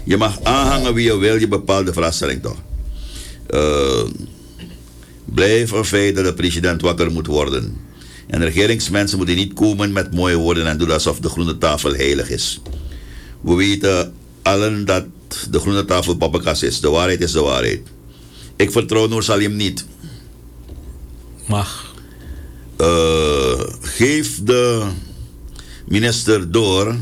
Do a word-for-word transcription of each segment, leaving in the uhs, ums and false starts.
Je mag aanhangen wie je wil, je bepaalt de vraagstelling toch. Uh, blijf een feit dat de president wakker moet worden. En de regeringsmensen moeten niet komen met mooie woorden en doen alsof de groene tafel heilig is. We weten allen dat de groene tafel pappenkas is. De waarheid is de waarheid. Ik vertrouw Noor Salim niet. Mag. Uh, geef de minister door.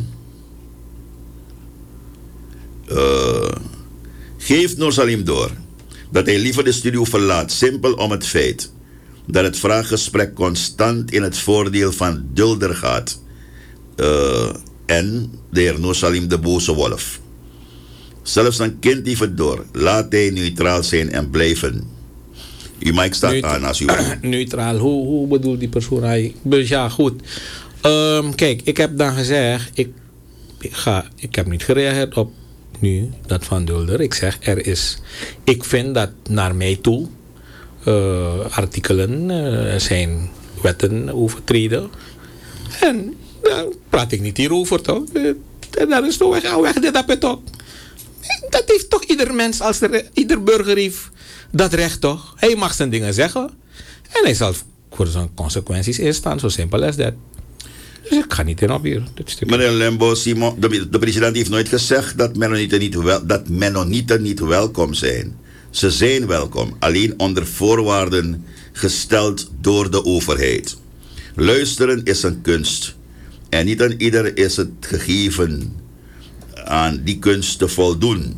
Uh, geef Noor Salim door dat hij liever de studio verlaat, simpel om het feit dat het vraaggesprek constant in het voordeel van Dulder gaat. Uh, en de heer Noor Salim de boze wolf. Zelfs een kind die het door. Laat hij neutraal zijn en blijven. Uw mic staat Neut- aan als u... Neutraal, hoe, hoe bedoelt die persoon? Hij, dus ja, goed. Um, kijk, ik heb dan gezegd, ik, ik, ga, ik heb niet gereageerd op nu dat van Dulder. Ik zeg, er is, ik vind dat naar mij toe uh, artikelen uh, zijn wetten overtreden. En dan praat ik niet hierover, toch? En dan is toch weg, weg dit heb je toch. Dat heeft toch ieder mens, als er, ieder burger heeft dat recht toch? Hij mag zijn dingen zeggen. En hij zal voor zijn consequenties instaan, zo simpel als dat. Dus ik ga niet in op hier. Meneer Lembo, Simon, de, de president heeft nooit gezegd dat Mennonieten niet, wel, dat Mennonieten niet welkom zijn. Ze zijn welkom, alleen onder voorwaarden gesteld door de overheid. Luisteren is een kunst. En niet aan ieder is het gegeven aan die kunst te voldoen.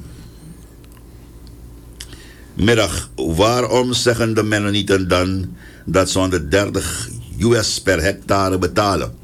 Middag, waarom zeggen de Mennonieten dan dat ze honderddertig U S per hectare betalen?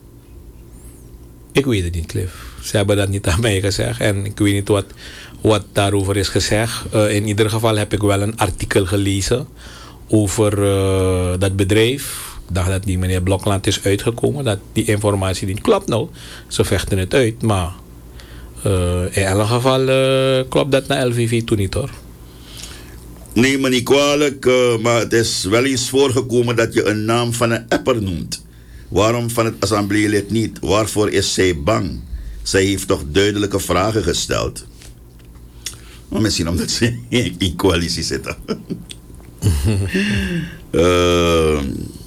Ik weet het niet, Cliff. Ze hebben dat niet aan mij gezegd. En ik weet niet wat, wat daarover is gezegd. Uh, in ieder geval heb ik wel een artikel gelezen over uh, dat bedrijf. Ik dacht dat die meneer Blokland is uitgekomen. Dat die informatie niet klopt nou. Ze vechten het uit. Maar uh, in elk geval uh, klopt dat naar L V V toen niet hoor. Neem me niet kwalijk, uh, maar het is wel eens voorgekomen dat je een naam van een apper noemt. Waarom van het assembleelid niet? Waarvoor is zij bang? Zij heeft toch duidelijke vragen gesteld. Maar misschien omdat ze in coalitie zitten. uh,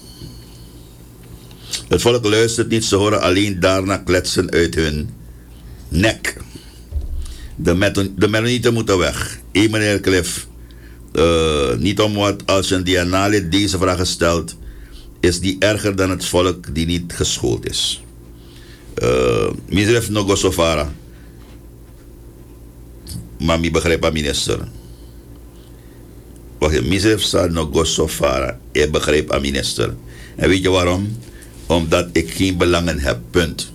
het volk luistert niet, ze horen alleen daarna kletsen uit hun nek. De, met- de Mennonieten moeten weg. Hé meneer Cliff, uh, niet om wat, als een D N A-lid deze vragen stelt, is die erger dan het volk die niet geschoold is. Uh, Misref Nogo Sofara. Maar mi begrijp aan minister. Wacht je, Misref sa Nogo Sofara. Ik begrijp aan minister. En weet je waarom? Omdat ik geen belangen heb, punt.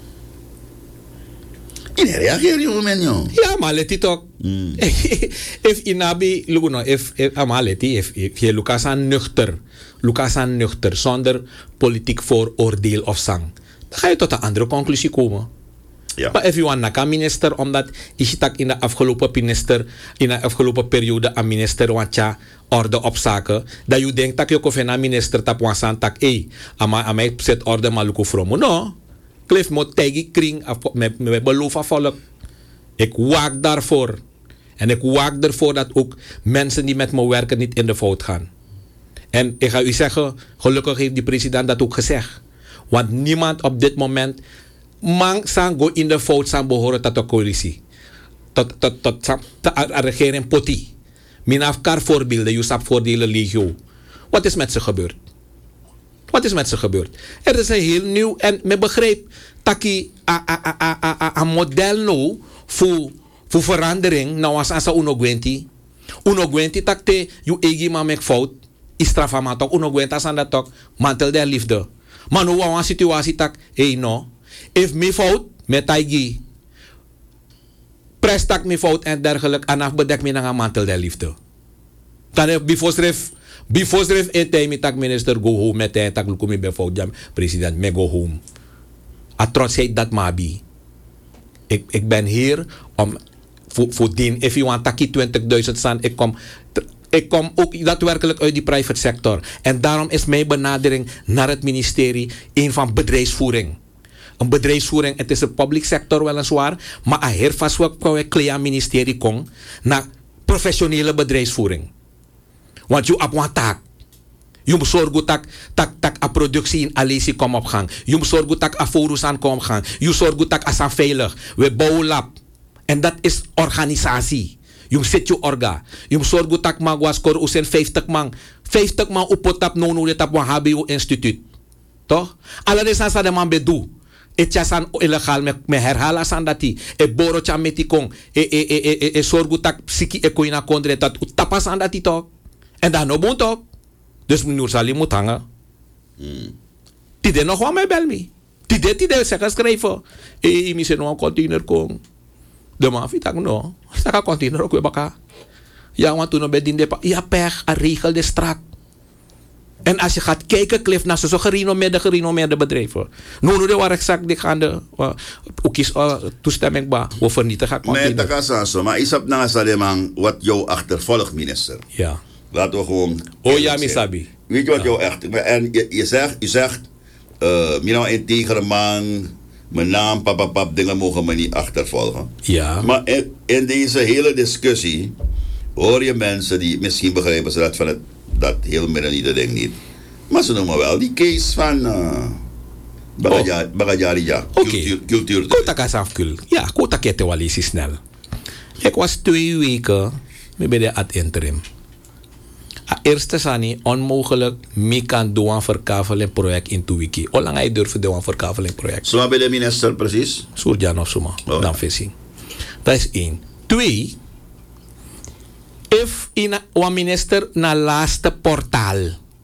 En reageer je man, joh. Ja, maar let it ook. Mm. If inabi, look no, if, if, ama let it, if, if je Lucas aan nuchter, Lucas aan nuchter, zonder politiek vooroordeel of zang, dan ga je tot een andere conclusie komen. Ja. Maar if je want naka minister, omdat je tak in de afgelopen minister, in de afgelopen periode aan minister want ja orde op zaken, dat je denkt dat je koffie na minister tap wansan tak eh, ama ama ik zet orde maluko from no. Cliff moet tegen kring met met beloof volk. Ik waak daarvoor. En ik waak ervoor dat ook mensen die met me werken niet in de fout gaan. En ik ga u zeggen, gelukkig heeft die president dat ook gezegd. Want niemand op dit moment mang sang go in de fout sang behoren tot de coalitie. Tot tot tot tot de regering poti. Min afkar voorbeelden, je sap voordelen legio. Wat is met ze gebeurd? Wat is met ze gebeurd? Er is een heel nieuw en me begreep taki een model nou voor voor verandering nou als asa uno gwenti. Uno gwenti takte you egi ma mek fout. Istrafa ma tok uno gwenta san dat tok mantel der liefde. Maar nu een situatie tak hey no. If me fout met taigi prestak me fout en dergelijke en afbedek me na mantel der liefde. Dan heb before stref before stref e time tak minister go home met hij tak lukumi be fout jam president me go home. A trotsheid dat mabi. Ik ik ben hier om voor voor dien if you want taki twintigduizend staan ik kom ik kom ook daadwerkelijk uit die private sector en daarom is mijn benadering naar het ministerie een van bedrijfsvoering. een bedrijfsvoering, het is een public sector weliswaar, maar a her vast wat kwa klea ministerie kon na professionele bedrijfsvoering. Want je op een taak. Je moet zorgen dat tak tak a productie in Alesi kom op gang. Je moet zorgen dat a forus aan kom op gang. Je zorgt dat a veilig. We bouwen lab. En dat is organisatie. Je zit je orga. Je moet zorgen dat man was kor usen vijftig man. vijftig man op potap no no dit op een H B O instituut. Toch? Alle deze sa de man bedoel. Het is aan illegaal met me herhalen aan dat die. E borotja met die kong. E e e e e zorgen dat psiki e koina kondre dat utapas aan dat die toch. En dan no bon toch. Dus meneer Salim moet hangen. Mm. Tide nog wel mij bel me. Tide tide zeggen schrijven. E mi se no een container kong. De man vindt dat no. Sta ka container ook weer baka. Ja, want toen bij die depa. Ja, pech, een regel de strak. En als je gaat kijken, Cliff, naar zo'n gerenommeerde, gerenommeerde bedrijven. Nou, nu de waar ik zeg, die gaan de ook is toestemming ba, we vernietigen. Maar dat kan zo, zo. Maar is op na man wat jou achtervolgt, minister. Ja. Laten we gewoon. Oh ja, misabi. Weet je wat jou echt? En je, je zegt, je zegt, uh, nou integere man, mijn naam, papa, pap, dingen mogen me niet achtervolgen. Ja. Maar in, in deze hele discussie hoor je mensen die misschien begrijpen ze dat van het. Dat heel midden niet, dat ding niet. Maar ze noemen wel die case van uh, Bagajaria. Oké. Cultuur. Kota kasafkul. Ja, kota kete walisi snel. Ik was twee weken bij de ad interim. A eerste sani onmogelijk me kan doen een verkaveling-project in twee weken. Hoe lang hij durft doen een verkaveling-project? Zo bij de minister precies? Soerjan of zo, oh. Dan visie. Dat is één. Twee. If in een minister na laatste portaal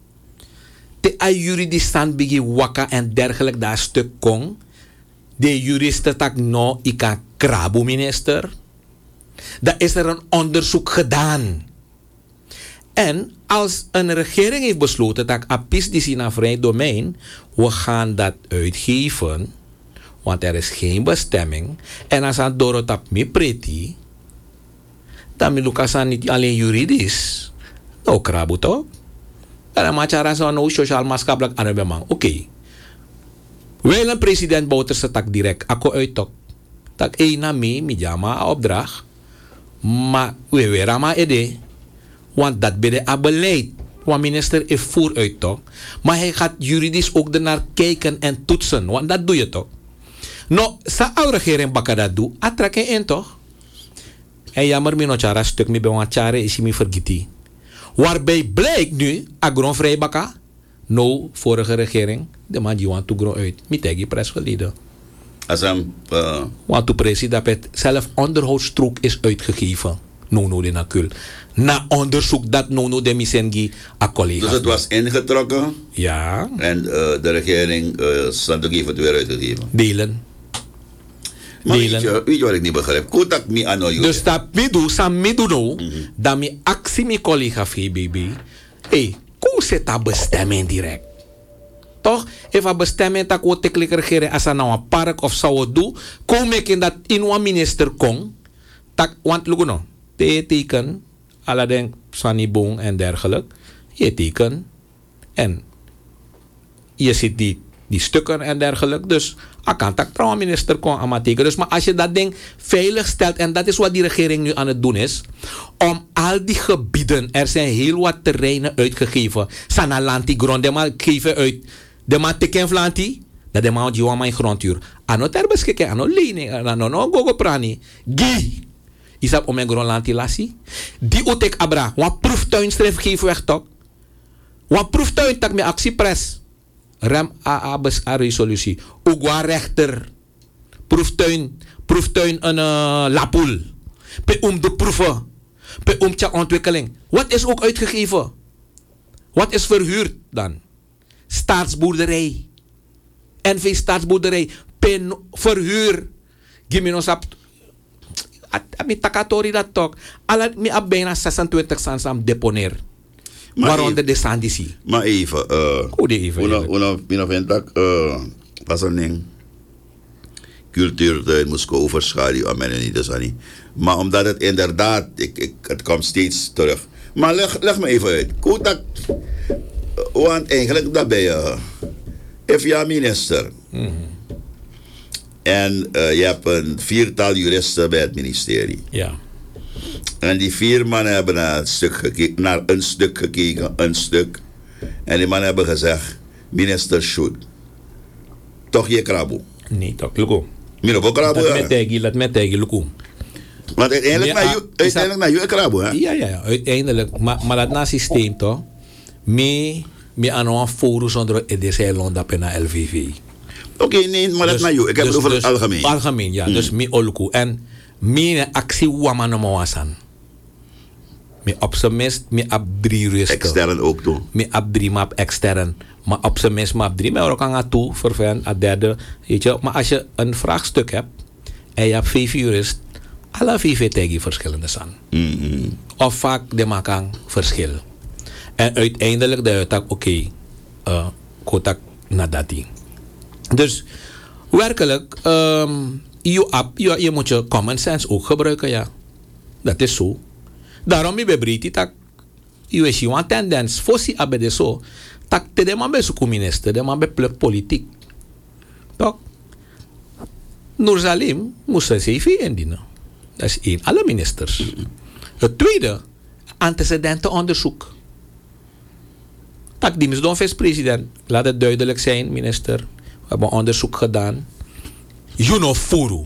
te a juridisch stand bigi waka en dergelijk dat stuk kon, de juristen tak no ika krabo minister, dan is er een onderzoek gedaan. En als een regering heeft besloten dat apis die in een vrij domein, we gaan dat uitgeven, want er is geen bestemming, en als aan Dorotap me pretty, dan moet Lucasan niet alleen juridisch. Nou, krabo toch? Dan maak je zo nou sociaal maatschappelijk aan de man. Oké. Wel een president Bouterse tak direct. Ako uit toch. Tak een na me, mi jama opdracht. Maar we weer maar ede. Want dat bij de beleid. Want minister is voor uit toch. Maar hij gaat juridisch ook ernaar kijken en toetsen. Want dat doe je toch. Nou, sa oude regering bakken dat doe. Attrek je in toch? En jammer me no chara stuk me bij want chara is me vergeten. Waarbij blijkt nu agron vrij baka. No vorige regering de man die want to grow uit. Mi tegi pres geleden. Als hem uh... want to presi dat het zelf onderhoudsstrook is uitgegeven. No no de nakul. Na onderzoek dat no no de misengi a collega. Dus het was ingetrokken. Ja. En uh, de regering uh, zal ook even het weer uitgegeven. Delen. Maar weet je, weet je wat ik niet begrijp? Kotak mi ano yo. Dus dat midu, sam midu no, dat mi actie mi collega V B B. Hey, hoe zit dat bestemming direct? Toch? Even bestemming dat we tekelijk regeren als er nou een park of zou het doen, kom ik in dat in een minister kon, tak, want look no, te teken, alle den sanibong en dergelijke, je teken en je ziet die die stukken en dergelijke. Dus ik kan tak trouwens minister kon amateken. Dus maar als je dat ding veilig stelt, en dat is wat die regering nu aan het doen is, om al die gebieden, er zijn heel wat terreinen uitgegeven. Sana lanti grond, de man geven uit. De man teken flanti, dat de man die mijn grondhuur. Ano ter beschikking, ano lening, ano no gogo prani. Gi. Isap om mijn grond lanti lasi. Die utek abra, wat proeftuinstreef geven weg toch? Wat proeftuin tak me actiepres. Rem A A bes a resolutie. Ugwa rechter. Proeftuin. Proeftuin een uh, lapul. Pe om de proeven. Pe om tja ontwikkeling. Wat is ook uitgegeven? Wat is verhuurd dan? Staatsboerderij. N V staatsboerderij. Pe verhuur. Giminosap. Ami takatori dat toch. Alle mi ab bijna zesentwintig sansam deponeer. Waaronder de Sandisi. Maar even. Uh, Hoe de even? Una, una, una vindt dat. Uh, was een ding. Cultuur moest overschaduwen. Amen, niet dat niet. Maar omdat het inderdaad. Ik, ik, het komt steeds terug. Maar leg, leg me even uit. Goed dat. Want eigenlijk dat ben je. If ja minister. Mm-hmm. En uh, je hebt een viertal juristen bij het ministerie. Ja. En die vier mannen hebben naar, het stuk gekeken, naar een stuk gekeken, een stuk. En die mannen hebben gezegd, minister should. Toch je krabo? Nee, toch, luko. Mino ook krabo, Laat ja. me tegen, laat me tegen, luko. Want uiteindelijk Nee, naar ah, je, uiteindelijk naar je krabo, hè? Ja, ja, ja, uiteindelijk. Maar, maar dat na systeem toch? Me, me aan een forum zonder het is heel lang dat naar L V V. Oké, okay, nee, maar dat Dus- naar je. Ik heb dus- het over dus het algemeen. Algemeen, ja. Hmm. Dus me oluku. En me actie wama no mawasan. Me op zijn minst, me op drie rusten. Extern ook toe. Me op drie, maar op extern. Maar op zijn minst, maar op drie. Maar ook aan toe, vervelend, aan derde. Weet je. Maar als je een vraagstuk hebt, en je hebt vijf jurist, alle vijf tegen verschillende zijn. Mm-hmm. Of vaak de maken verschil. En uiteindelijk de tak oké, okay, uh, kotak na dat ding. Dus werkelijk, um, je, je, je moet je common sense ook gebruiken, ja. Dat is zo. Daarom je bebriti tak, je is een tendens, fossi abede zo, tak te de man be suku minister, de man be pluk politiek. Toch? Noorzalim moest een C V indienen. Dat is één, alle ministers. Het tweede, antecedentenonderzoek. Tak, die misdon vice-president. Laat het duidelijk zijn, minister. We hebben onderzoek gedaan. Juno Furu.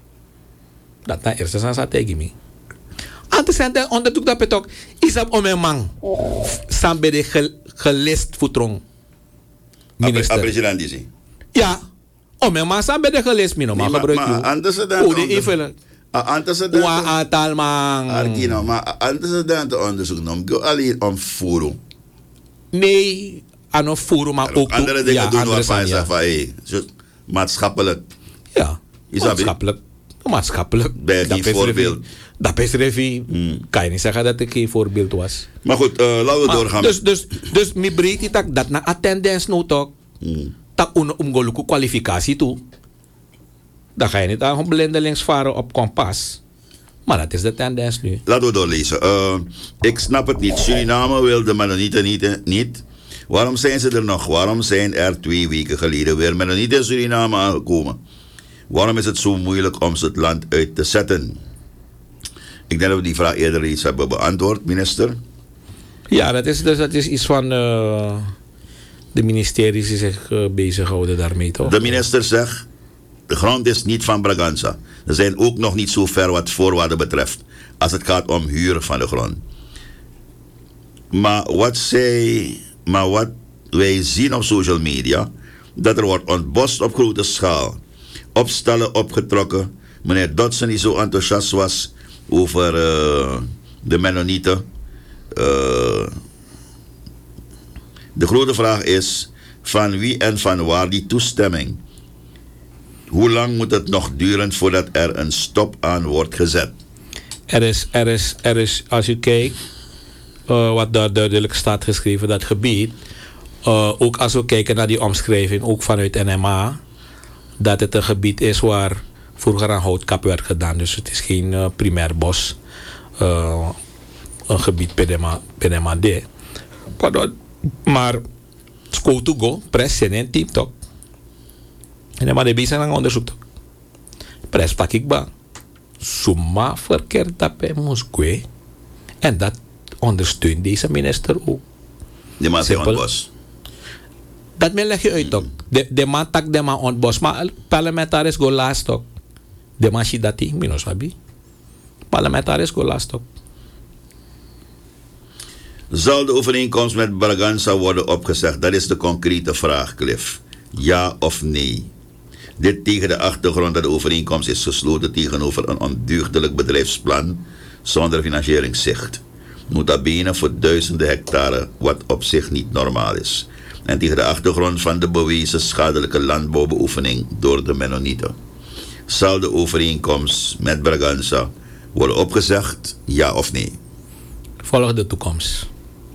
Dat na eerste zijn zat tegen me. Antecedentenonderzoek dat betok. Isab omemang. Sambe de gel, gelist voetrong. Minister. President die zie. Ja. Omemang sambe de gelist. Mino maar gebruik je. Antecedenten. Oh, de even. Antecedenten. Wa aantal man. Arkino, maar antecedenten onderzoek nam ik alleen om voeren. Nee, aan een forum, maar ook... Andere dingen ja, doen andere waarvan je zijn, zegt ja. van, hé, zo, maatschappelijk. Ja, Is dat maatschappelijk. Maatschappelijk. Ben je geen is voorbeeld? revi- Dat is revi. Hmm. Kan je niet zeggen dat ik geen voorbeeld was. Maar goed, uh, laten we Maar, doorgaan. dus, dus, dus, mi breed dat dat na attendance nou toch. Hmm. Dat een omgoluku kwalificatie toe. Dan ga je niet aan blindelings varen op kompas. Maar dat is de tendens nu. Laten we doorlezen. Uh, ik snap het niet. Suriname wil de Mennonieten niet, niet. Waarom zijn ze er nog? Waarom zijn er twee weken geleden weer Mennonieten in Suriname aangekomen? Waarom is het zo moeilijk om ze het land uit te zetten? Ik denk dat we die vraag eerder iets hebben beantwoord, minister. Ja, dat is, dus, dat is iets van uh, de ministeries die zich uh, bezighouden daarmee toch? De minister zegt, de grond is niet van Braganza. Er zijn ook nog niet zo ver wat voorwaarden betreft, als het gaat om huur van de grond. Maar wat zij, maar wat wij zien op social media, dat er wordt ontbost op grote schaal, opstallen opgetrokken. Meneer Dodson die zo enthousiast was over uh, de Mennonieten. Uh, de grote vraag is, van wie en van waar die toestemming? Hoe lang moet het nog duren voordat er een stop aan wordt gezet? Er is, er is, er is als u kijkt, uh, wat daar duidelijk staat geschreven, dat gebied, uh, ook als we kijken naar die omschrijving, ook vanuit N M A, dat het een gebied is waar vroeger aan houtkap werd gedaan. Dus het is geen uh, primair bos, uh, een gebied P M A D. Maar, go to go, press en team toch. En maar de bezig aan onderzoek. Pres pak ik ba. Suma verkeerd dat bij Moskwe. En dat ondersteunt deze minister ook. De man zegt ontbos. Dat men leg je uit ook. De, de man tak de man ontbos. Maar parlementaris go last ook. De man si dat ik minus wabi. Parlementaris go last ook. Zal de overeenkomst met Braganza worden opgezegd? Dat is de concrete vraag, Cliff. Ja of nee? Dit tegen de achtergrond dat de overeenkomst is gesloten tegenover een ondeugdelijk bedrijfsplan zonder financieringszicht. Nota bene voor duizenden hectare, wat op zich niet normaal is. En tegen de achtergrond van de bewezen schadelijke landbouwbeoefening door de Mennonieten. Zal de overeenkomst met Braganza worden opgezegd? Ja of nee? Volg de toekomst.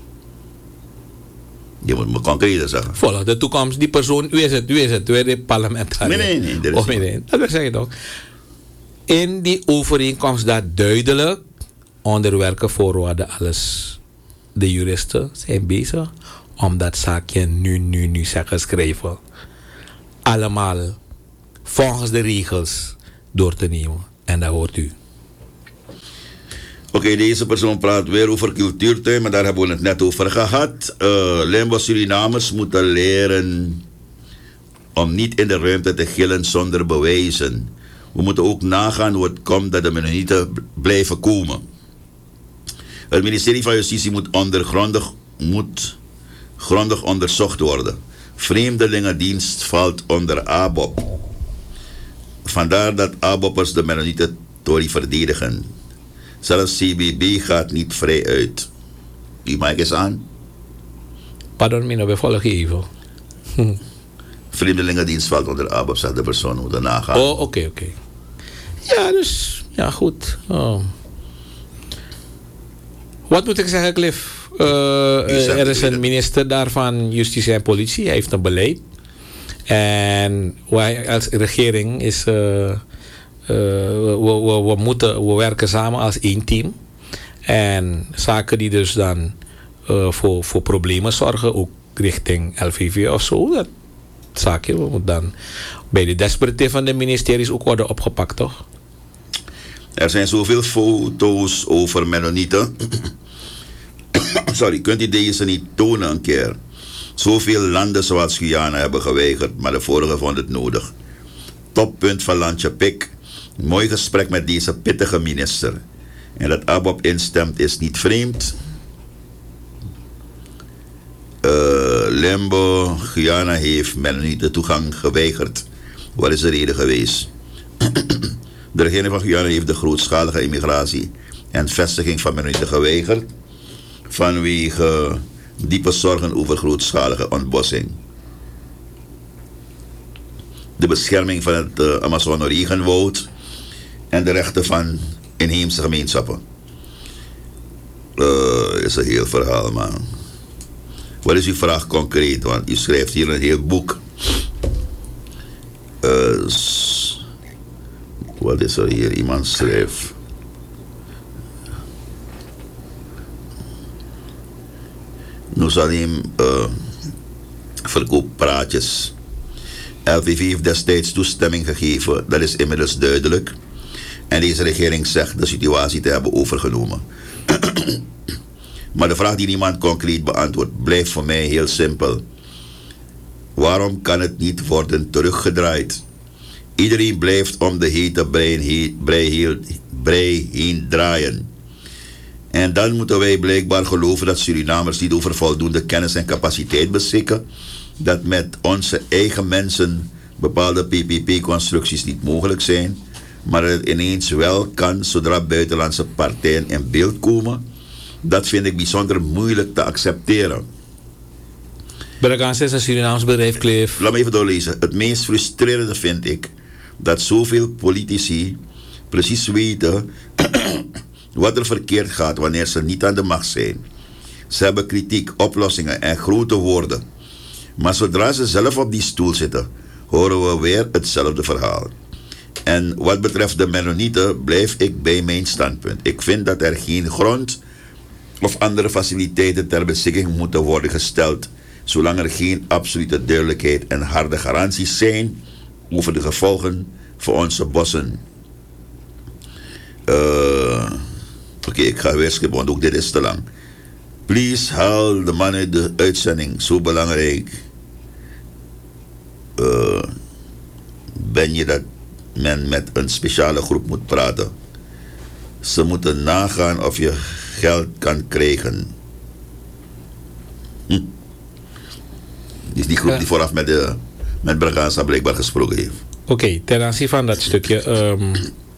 Je moet me concreter zeggen. Volg de toekomst. Die persoon, u is het, u is het, u is de parlementariër. Nee, nee, nee. Of nee, nee. Dat zeg je toch. In die overeenkomst dat duidelijk onder welke voorwaarden alles. De juristen zijn bezig om dat zaakje nu, nu, nu zijn geschreven. Allemaal volgens de regels door te nemen. En dat hoort u. Oké, okay, deze persoon praat weer over cultuurtuin, maar daar hebben we het net over gehad. Uh, Limbo Surinamers moeten leren om niet in de ruimte te gillen zonder bewijzen. We moeten ook nagaan hoe het komt dat de Mennonieten blijven komen. Het ministerie van Justitie moet ondergrondig moet grondig onderzocht worden. Vreemdelingendienst valt onder A B O P. Vandaar dat A B O P'ers de Mennonieten Tory verdedigen. Zelfs C B B gaat niet vrij uit. Die maak eens aan. Pardon, me, we volgen even. Hm. Vreemdelingendienst valt onder A B O P, zegt de persoon, hoe daarna gaat. Oh, oké, okay, oké. Okay. Ja, dus, ja, goed. Oh. Wat moet ik zeggen, Cliff? Uh, er is een minister daar van Justitie en Politie. Hij heeft een beleid. En wij als regering is... Uh, uh, we, we, we, moeten, we werken samen als één team. En zaken die dus dan uh, voor, voor problemen zorgen, ook richting L V V of zo, dat zaakje we moeten dan bij de desperate van de ministeries ook worden opgepakt, toch? Er zijn zoveel foto's over Mennonieten. Sorry, kunt u deze niet tonen een keer? Zoveel landen zoals Guyana hebben geweigerd, maar de vorige vond het nodig. Toppunt van Landje Pik. Mooi gesprek met deze pittige minister. En dat A B O P instemt is niet vreemd. Uh, Limbo, Guyana heeft Mennonieten toegang geweigerd. Wat is de reden geweest? De regering van Guyana heeft de grootschalige immigratie en vestiging van Mennonieten geweigerd vanwege diepe zorgen over grootschalige ontbossing. De bescherming van het uh, Amazone-regenwoud en de rechten van inheemse gemeenschappen. Uh, is een heel verhaal, man. Wat is uw vraag concreet? Want u schrijft hier een heel boek. Uh, wat is er hier? Iemand schrijft. Nozalim uh, verkooppraatjes. L V V heeft destijds toestemming gegeven, dat is inmiddels duidelijk. En deze regering zegt de situatie te hebben overgenomen. Maar de vraag die niemand concreet beantwoordt, blijft voor mij heel simpel. Waarom kan het niet worden teruggedraaid? Iedereen blijft om de hete brei heen, brei, brei heen draaien. En dan moeten wij blijkbaar geloven dat Surinamers niet over voldoende kennis en capaciteit beschikken. Dat met onze eigen mensen bepaalde P P P-constructies niet mogelijk zijn. Maar het ineens wel kan zodra buitenlandse partijen in beeld komen. Dat vind ik bijzonder moeilijk te accepteren. Bergans is een Surinaams bedrijf, Cliff. Laat me even doorlezen. Het meest frustrerende vind ik dat zoveel politici precies weten wat er verkeerd gaat wanneer ze niet aan de macht zijn. Ze hebben kritiek, oplossingen en grote woorden. Maar zodra ze zelf op die stoel zitten, horen we weer hetzelfde verhaal. En wat betreft de Mennonieten blijf ik bij mijn standpunt. Ik vind dat er geen grond of andere faciliteiten ter beschikking moeten worden gesteld, zolang er geen absolute duidelijkheid en harde garanties zijn over de gevolgen voor onze bossen. Uh, Oké, okay, ik ga weer skippen, want ook dit is te lang. Please, haal de man uit de uitzending. Zo belangrijk uh, ben je dat men met een speciale groep moet praten. Ze moeten nagaan of je geld kan krijgen. Hm. Dus die groep die vooraf met, de, met Braganza blijkbaar gesproken heeft. Oké, okay, ten aanzien van dat stukje, um,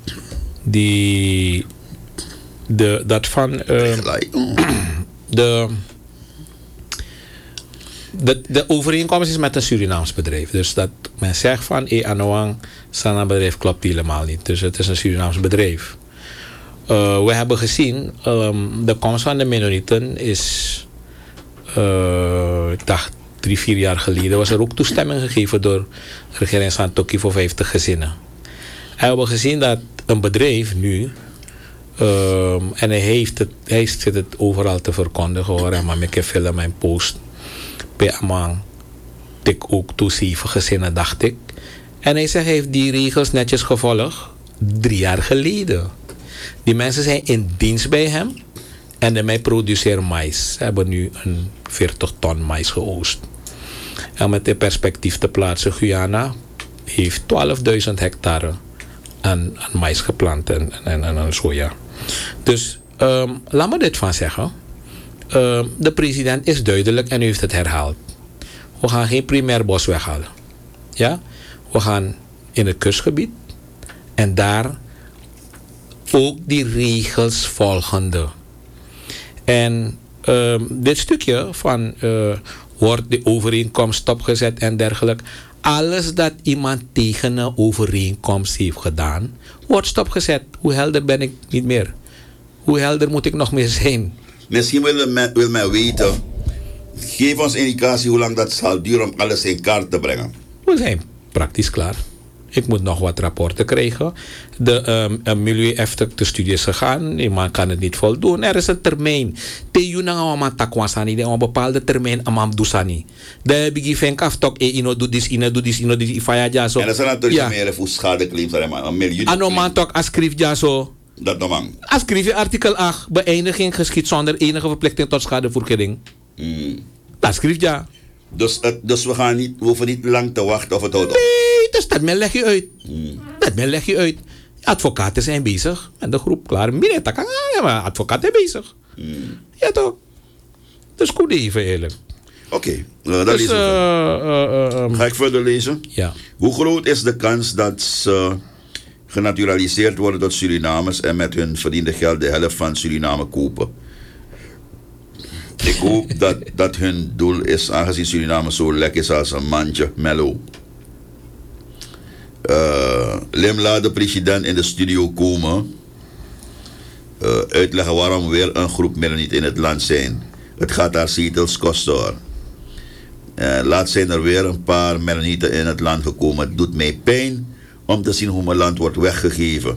die, de, dat van um, de, de, de overeenkomst is met een Surinaams bedrijf. Dus dat men zegt van, e Anoang, Sana bedrijf klopt helemaal niet. Dus het is een Surinaams bedrijf. Uh, we hebben gezien, um, de komst van de Mennonieten is, uh, ik dacht drie, vier jaar geleden, was er ook toestemming gegeven door de regering Santokki voor vijftig gezinnen. En we hebben gezien dat een bedrijf nu, um, en hij, heeft het, hij zit het overal te verkondigen hoor, maar ik heb film en post, bij Amang, tik ook toe zeven gezinnen, dacht ik. En hij zegt, hij heeft die regels netjes gevolgd. Drie jaar geleden. Die mensen zijn in dienst bij hem. En de mij produceren mais. Ze hebben nu een veertig ton mais geoogst. En met dit perspectief te plaatsen, Guyana heeft twaalfduizend hectare aan, aan mais geplant en, en, en aan soja. Dus um, laat me dit van zeggen. Um, de president is duidelijk en u heeft het herhaald. We gaan geen primair bos weghalen. Ja? We gaan in het kustgebied en daar ook die regels volgende. En um, dit stukje van uh, wordt de overeenkomst stopgezet en dergelijke. Alles dat iemand tegen een overeenkomst heeft gedaan, wordt stopgezet. Hoe helder ben ik niet meer? Hoe helder moet ik nog meer zijn? Misschien wil men, wil men weten, geef ons indicatie hoe lang dat zal duren om alles in kaart te brengen. We zijn praktisch klaar. Ik moet nog wat rapporten krijgen. De um, milieu-effecten-studie is gegaan. Iemand kan het niet voldoen. Er is een termijn. Te man takwasani. Een bepaalde termijn amam dusani. De bigi venk aftok. E ino doe dis, ino doe dis, ino doe dis. Ifaya jaso. En dat zijn natuurlijk ja. meer voor schadeclaims. Een miljoen. Ano man tok askrif jaso. Dat no man. Askrif je artikel acht. Beëindiging geschied zonder enige verplichting tot schadevergoeding. Mm. Dat schrijft ja. Dus, uh, dus we, gaan niet, we hoeven niet lang te wachten of het houdt op. Nee, dus dat men leg je uit. Mm. Dat men leg je uit. Advocaten zijn bezig. En de groep klaar. Mire takang, ja, maar advocaten zijn bezig. Mm. Ja toch? Dus goed even eerlijk. Oké, okay. uh, dat dus, lezen we. Uh, uh, um, Ga ik verder lezen? Ja. Hoe groot is de kans dat ze genaturaliseerd worden tot Surinamers en met hun verdiende geld de helft van Suriname kopen? Ik hoop dat dat hun doel is, aangezien Suriname zo lekker is als een mandje mellow. Uh, Lim laat de president in de studio komen. Uh, uitleggen waarom weer een groep middelen niet in het land zijn. Het gaat haar zetels kosten hoor. Uh, laat zijn er weer een paar Melanieten in het land gekomen. Het doet mij pijn om te zien hoe mijn land wordt weggegeven.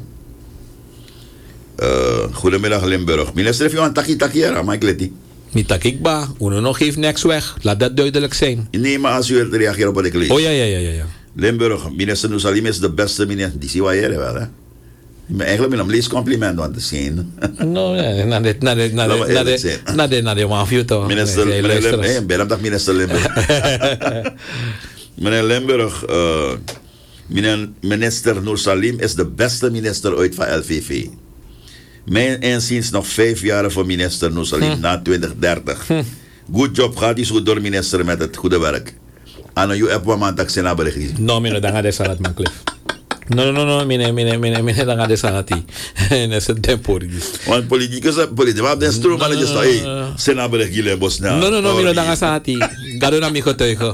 Uh, goedemiddag Limburg. Minister, heeft u een taki takiera, maar ik let die. Niet dat ik ba, Uno nog geeft niks weg. Laat dat duidelijk zijn. Nee, maar als u er reageert op wat ik lees. Oh ja, ja, ja, ja. ja. Limburg, minister Nusalim is de beste minister. Die zie je wel, hè? Maar eigenlijk met een leescompliment aan te zien. No, ja, na de, na de, na de, na de, na de, na de wafio toch. Minister, nee, meneer Limburg, hey, ben dat minister Limburg. Meneer Limburg, uh, meneer minister Nusalim is de beste minister ooit van L V V. Mijn inziens nog vijf jaar voor minister Nusalim hm. na twintig dertig. Hm. Good job, gaat hij zo door minister met het goede werk. Ano you heb wat man tak sena bericht. No, mino dan gaat de salat man cliff. No, no, no, mine, mine, mine, mine dan gaat de sanati. En dat is het tempo. Want politicus, politicus, maar de stroom man is toch, hey, sena bericht gile bos na. No, no, no, mino dan gaat sanati. Gado na mi getuigen.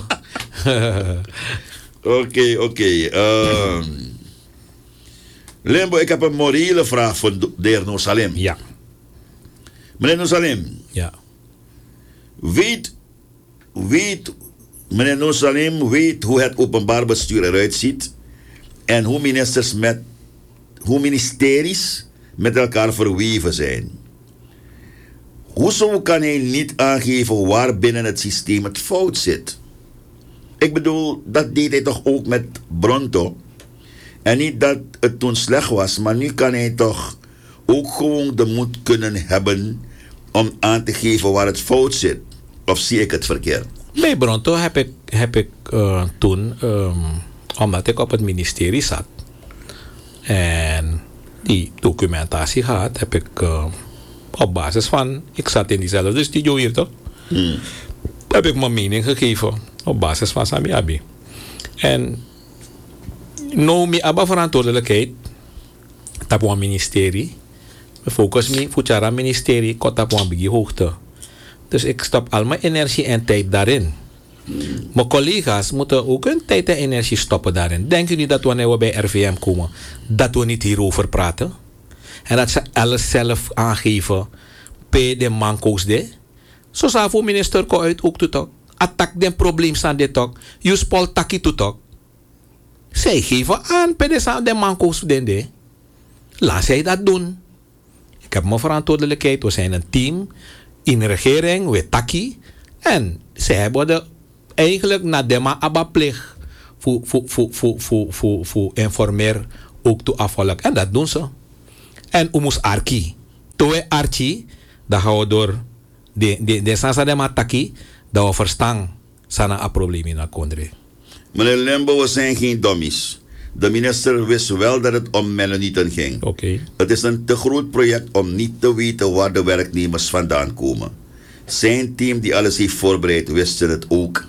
Oké, oké. Limbo, ik heb een morele vraag voor de heer Nusalim. Ja. Meneer Nusalim. Ja. Weet, weet, meneer Nusalim weet hoe het openbaar bestuur eruit ziet en hoe ministers met, hoe ministeries met elkaar verweven zijn. Hoezo kan hij niet aangeven waar binnen het systeem het fout zit? Ik bedoel, dat deed hij toch ook met Bronto. En niet dat het toen slecht was, maar nu kan hij toch ook gewoon de moed kunnen hebben om aan te geven waar het fout zit. Of zie ik het verkeerd? Bij Bronto heb ik, heb ik uh, toen, um, omdat ik op het ministerie zat en die documentatie had, heb ik uh, op basis van, ik zat in diezelfde studio hier toch, hmm. heb ik mijn mening gegeven op basis van Sami Abi. En nou, mi abba verantwoordelijkheid op een ministerie. We focussen me op het ministerie tot op een bigi hoogte. Dus ik stop al mijn energie en tijd daarin. Mm. Mijn collega's moeten ook hun tijd en energie stoppen daarin. Denken jullie dat wanneer we bij R V M komen, dat we niet hierover praten? En dat ze alles zelf aangeven, P de manko's de. Zo zou voor minister ko uit ook toe. Attack den probleem aan dit ook. Jus Paul taki toe. Zij geven aan, pedesaan de manko's de. Laat zij dat doen. Ik heb mijn verantwoordelijkheid. We zijn een team in de regering, we taki. En zij hebben de, eigenlijk na de abba plicht voor, voor, voor, voor, voor, voor, voor informeer ook toe afvallen. En dat doen ze. En umus arki. Toe archi, dat gaan we door de de de sansa de mataki, dat we verstaan sana een probleem in Akondre. Meneer Lembo, we zijn geen dommies. De minister wist wel dat het om Mennonieten ging. Okay. Het is een te groot project om niet te weten waar de werknemers vandaan komen. Zijn team die alles heeft voorbereid, wisten het ook.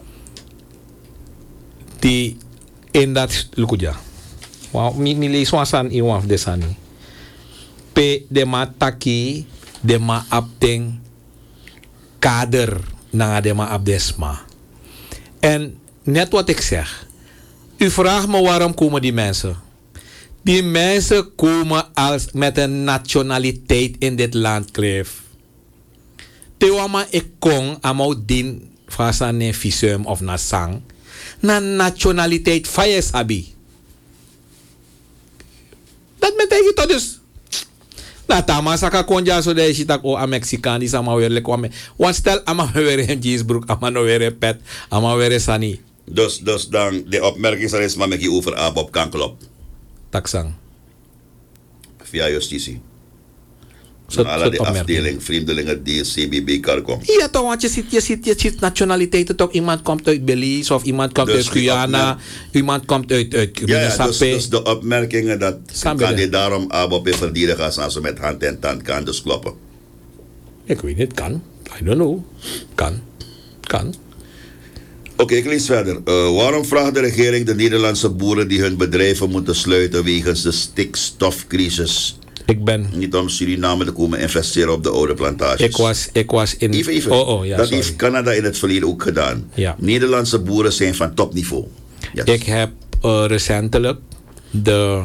Die in dat lukuja. Wow, mi mi lees wasan in one of the sani. Pe de mataki de ma abdeng kader na de ma abdesma. En net wat ik zeg. U vraagt me waarom komen die mensen. Die mensen komen als met een nationaliteit in dit land, Kleef. Tewama ik kon amau din vasa ne visum of na sang. Na nationaliteit fayes abi. Dat betekent toch dus. Dat tama saka konja so de shitak o a Mexican die sama weer lekwame. Want stel ama weer een jeansbroek, ama no weer een pet, ama weer een sani. Dus, dus dan de opmerking zal eens maar met je over Abob kan klop. Taksang. Via justitie. Zo, Van alle de afdeling vreemdelingen die C B B Karkom. Ja toch, want je ziet, je ziet, je ziet nationaliteiten toch. Iemand komt uit Belize of iemand komt Dus uit Guyana. opmerk... Iemand komt uit, uit ja, ja, dus, dus de opmerkingen dat Sambele. kan je daarom Abob weer verdedigen als ze met hand en tand kan dus kloppen. Ik weet niet, kan. I don't know. Kan. Kan. Oké, okay, ik lees verder. Uh, waarom vraagt de regering de Nederlandse boeren die hun bedrijven moeten sluiten wegens de stikstofcrisis? Ik ben... Niet om Suriname te komen investeren op de oude plantages. Ik was, ik was in... Even, even. Oh, oh, ja, dat sorry. heeft Canada in het verleden ook gedaan. Ja. Nederlandse boeren zijn van topniveau. Yes. Ik heb uh, recentelijk de...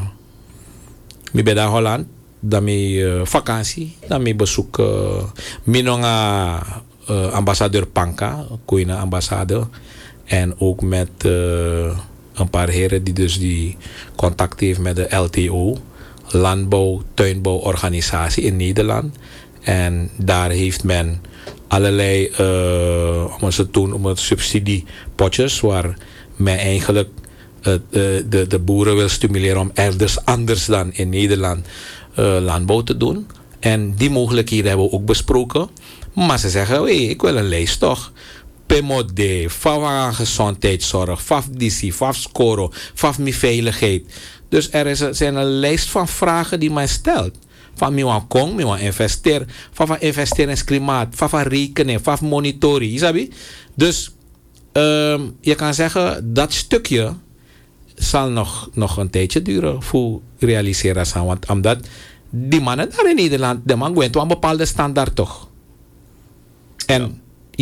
Ik ben naar Holland. Daarmee uh, vakantie. Daarmee bezoek... Uh, Minonga uh, ambassadeur Panka. Koina ambassadeur. En ook met uh, een paar heren die dus die contact heeft met de L T O. Landbouw, tuinbouworganisatie in Nederland. En daar heeft men allerlei uh, om ze toen om het subsidiepotjes waar men eigenlijk uh, de, de, de boeren wil stimuleren om elders anders dan in Nederland uh, landbouw te doen. En die mogelijkheden hebben we ook besproken. Maar ze zeggen, hey, ik wil een lijst toch. Pemode, fava gezondheidszorg, faf disi, faf scoro, faf mi veiligheid. Dus er is een, zijn een lijst van vragen die men stelt. Van mi wan kong, mi wan investeren. Van van investeringsklimaat, van van rekenen, van van monitoring. Isabi? Dus um, je kan zeggen dat stukje zal nog, nog een tijdje duren voor realiseren. Want omdat die mannen daar in Nederland, de man gaat een bepaalde standaard toch. En ja.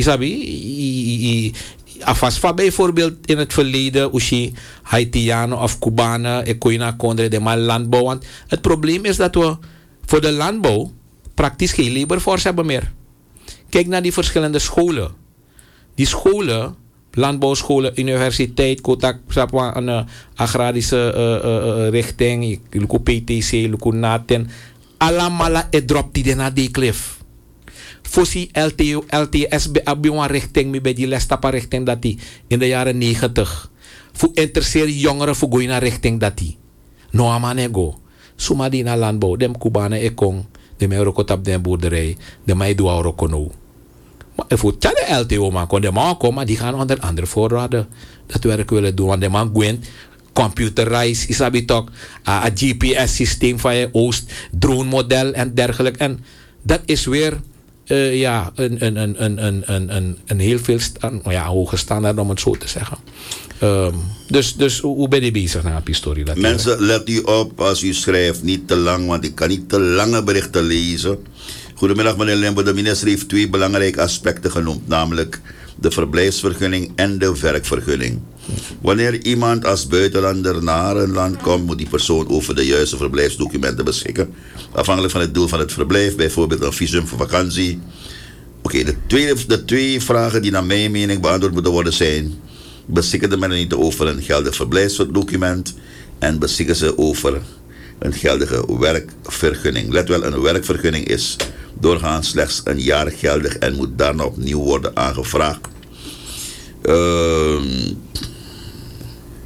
Isabi, afasfa bijvoorbeeld in het verleden, Ushi, Haitianen of Cubanen, Ekoina Kondre, de man landbouw. Want het probleem is dat we voor de landbouw praktisch geen laborforce hebben meer. Kijk naar die verschillende scholen. Die scholen, landbouwscholen, universiteit, kotak, een uh, agrarische uh, uh, richting, luku P T C, luku Naten, allemaal het drop die na die klif. Fossi L T O, L T S een richting, mi bij die lestapa richting dat die in de jaren negentig. Voor interesseer jongeren voor goeie naar richting dat die. No amanego. Suma die na landbouw, dem Kubanen ekong, de mij rokot op den boerderij, de mij doa rokono. Maar voor de L T O man kon de man komen, maar die gaan onder andere voorraden dat werk willen doen. Want de man gwent computerized, isabi toch, een G P S systeem van je oost, drone model en dergelijke. En dat is weer Uh, ja, een, een, een, een, een, een, een, een heel veel stand, ja, hoge standaard om het zo te zeggen. Um, dus, dus hoe ben je bezig naar die story? Dat Mensen, let u op als u schrijft, niet te lang, want ik kan niet te lange berichten lezen. Goedemiddag meneer Lembo, de minister heeft twee belangrijke aspecten genoemd, namelijk de verblijfsvergunning en de werkvergunning. Wanneer iemand als buitenlander naar een land komt, moet die persoon over de juiste verblijfsdocumenten beschikken. Afhankelijk van het doel van het verblijf, bijvoorbeeld een visum voor vakantie. Oké, okay, de, tweede, de twee vragen die naar mijn mening beantwoord moeten worden zijn: beschikken de mensen over een geldig verblijfsdocument en beschikken ze over een geldige werkvergunning. Let wel, een werkvergunning is doorgaans slechts een jaar geldig en moet daarna opnieuw worden aangevraagd. Uh,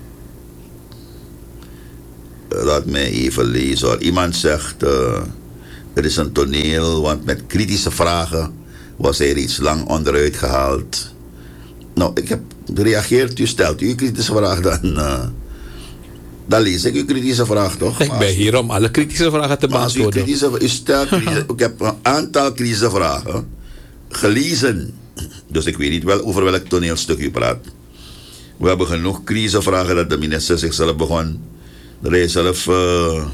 laat mij even lezen hoor. Iemand zegt, uh, er is een toneel, want met kritische vragen was hij reeds lang onderuit gehaald. Nou, ik heb gereageerd, u stelt u een kritische vraag, dan, uh, dan lees ik uw kritische vraag toch? Ik ben hier om alle kritische vragen te beantwoorden. U, kritische, u stelt kritische, ik heb een aantal kritische vragen gelezen, dus ik weet niet wel over welk toneelstuk u praat. We hebben genoeg crisisvragen dat de minister zichzelf begon. Dat hij zelf, uh,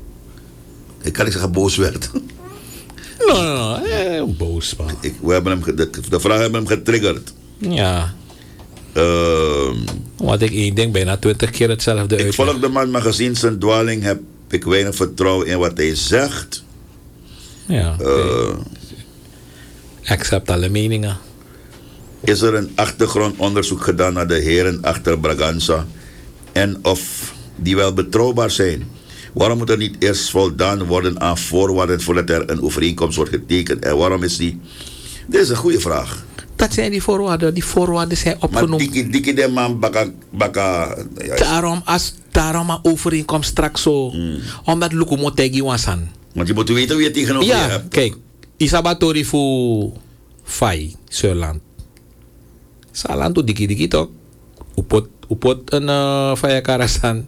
ik kan niet zeggen boos werd. Nee, no, no, eh, boos man. Ik, we hebben hem, de, de vragen hebben hem getriggerd. Ja. Uh, Wat ik één denk, bijna twintig keer hetzelfde ik uitleg. volg de man, maar gezien zijn dwaling heb ik weinig vertrouwen in wat hij zegt. Ja. Uh, Accept alle meningen. Is er een achtergrondonderzoek gedaan naar de heren achter Braganza en of die wel betrouwbaar zijn? Waarom moet er niet eerst voldaan worden aan voorwaarden voordat er een overeenkomst wordt getekend? En waarom is die? Dit is een goede vraag. Dat zijn die voorwaarden. Die voorwaarden zijn opgenomen. Maar dikkie dikkie de man baka baka. Daarom als daarom een overeenkomst straks zo, mm. omdat Luku Motegi wasan. Want je moet weten wie je tegenover ja, je hebt. Kijk, Isabatori voor Fai, Surland. Salan tu dikit dikit toch? Upot upot een uh, Faya Karasan.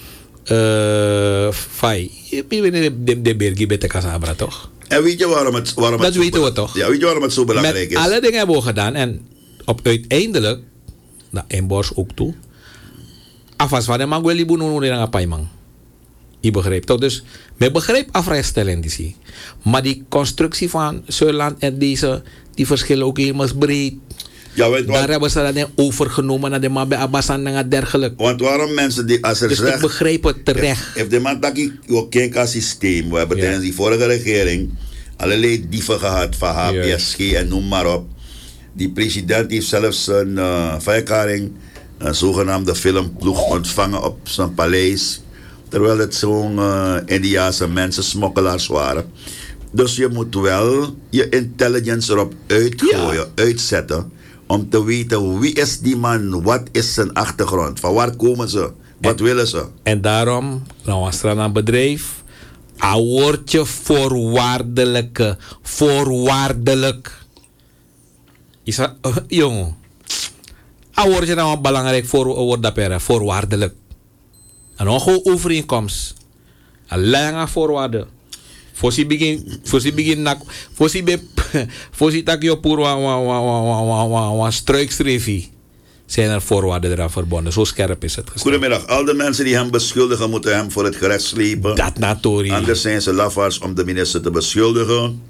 Uh, Fai. Je weet de de bergi bete kasabra toch? En weet je waarom het waarom dat het weten we toch? Ja, weet je waarom het zo belangrijk Met is? alle dingen hebben we gedaan en op uiteindelijk, nou Embors ook toe. Afas van de Mangweli Bono de Paimang. Je begrijpt toch? Dus men begrijpt afrijstellen die zie. Maar die constructie van Surland en deze, die verschillen ook helemaal breed. Ja, weet, daar want, hebben ze dat overgenomen naar de man bij Abbasan en dergelijke. Want waarom mensen die als er dus zegt, ik begrijp het terecht. If de man dat ik ook geen systeem, we hebben ja. tijdens die vorige regering allerlei dieven gehad van H P S G yes. en noem maar op. Die president heeft zelfs een uh, verklaring, een zogenaamde filmploeg ontvangen op zijn paleis, terwijl het zo'n uh, Indiase mensen smokkelaars waren. Dus je moet wel je intelligence erop uitgooien, ja. uitzetten. Om te weten wie is die man, wat is zijn achtergrond, van waar komen ze, wat en, willen ze. En daarom, nou als er een bedrijf, een woordje voorwaardelijke, voorwaardelijk. Is dat, uh, jongen, een woordje nou belangrijk voor woord dat per, voorwaardelijk. En dan gewoon overeenkomst. Een lange voorwaarden. Fosi begin, fosi begin nak, fosi be, fosi tak yo pur wa wa wa wa wa wa wa struikstreefie. Zijn er voorwaarden eraan verbonden. Zo scherp is het gesteld. Goedemiddag. Al de mensen die hem beschuldigen moeten hem voor het gerecht slepen. Dat natuurlijk. Anders zijn ze lafaards om de minister te beschuldigen.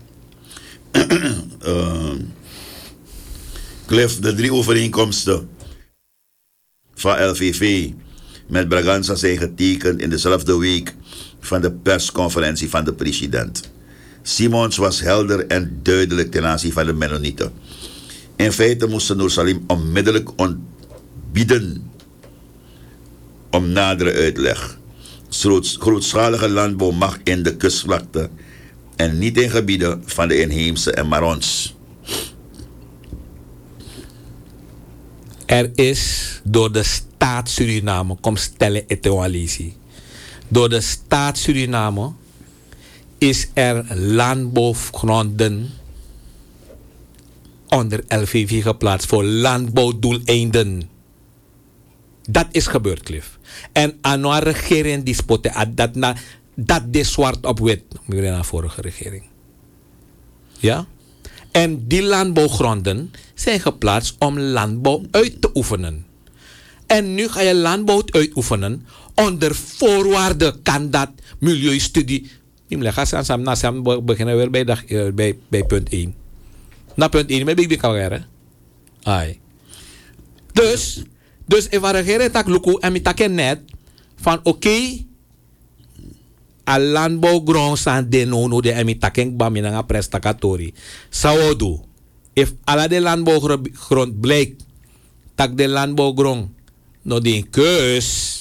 uh, Cliff, de drie overeenkomsten van L V V met Braganza zijn getekend in dezelfde week van de persconferentie van de president. Simons was helder en duidelijk ten aanzien van de Mennonieten. In feite moesten Noor Salim onmiddellijk ontbieden om nadere uitleg. Grootschalige landbouw mag in de kustvlakte en niet in gebieden van de inheemse en Marons. Er is door de staat Suriname, kom stellen etualisi. Door de staat Suriname is er landbouwgronden onder L V V geplaatst voor landbouwdoeleinden. Dat is gebeurd, Cliff. En aan een regering die spotte, dat, na, dat is zwart op wit. Moet je naar de vorige regering. Ja? En die landbouwgronden zijn geplaatst om landbouw uit te oefenen. En nu ga je landbouw uitoefenen. Onder voorwaarden kan dat milieustudie. We beginnen weer bij, dag, bij, bij punt één. Na punt één, ben ik weer. Ai. Dus, dus if a regering tak luku en mi take net van oké, okay, a landbouwgrond san de no no de en mi take ba mi nga prestakatori. Sawodu. If ala de landbouwgrond blijkt tak de landbouwgrond no de keus.